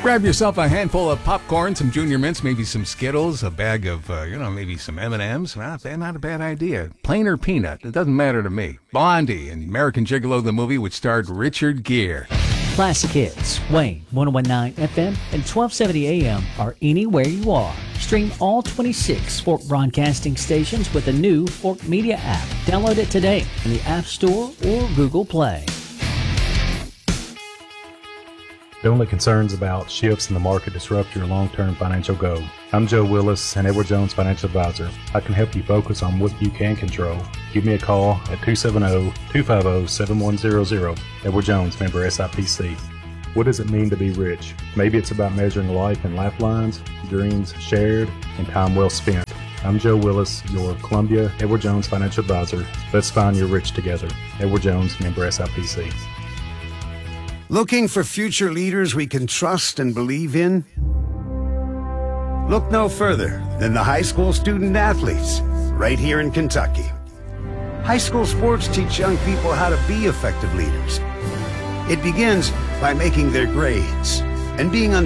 Grab yourself a handful of popcorn, some Junior Mints, maybe some Skittles, a bag of, maybe some M&Ms. Not a bad idea. Plain or peanut, it doesn't matter to me. Blondie and American Gigolo, the movie, which starred Richard Gere. Classic hits, Wayne, 101.9 FM and 1270 AM are anywhere you are. Stream all 26 Fork broadcasting stations with the new Fork Media app. Download it today in the App Store or Google Play. Don't let concerns about shifts in the market disrupt your long-term financial goal. I'm Joe Willis, an Edward Jones Financial Advisor. I can help you focus on what you can control. Give me a call at 270-250-7100. Edward Jones, member SIPC. What does it mean to be rich? Maybe it's about measuring life in lifelines, dreams shared, and time well spent. I'm Joe Willis, your Columbia Edward Jones Financial Advisor. Let's find your rich together. Edward Jones, member SIPC. Looking for future leaders we can trust and believe in? Look no further than the high school student athletes right here in Kentucky. High school sports teach young people how to be effective leaders. It begins by making their grades and being